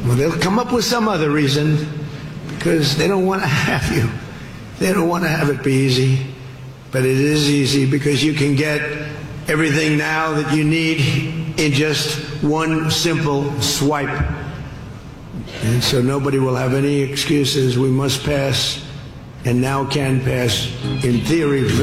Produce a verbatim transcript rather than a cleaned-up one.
Well, they'll come up with some other reason because they don't want to have you. They don't want to have it be easy. But it is easy because you can get everything now that you need in just one simple swipe. And so nobody will have any excuses. We must pass, and now can pass, in theory,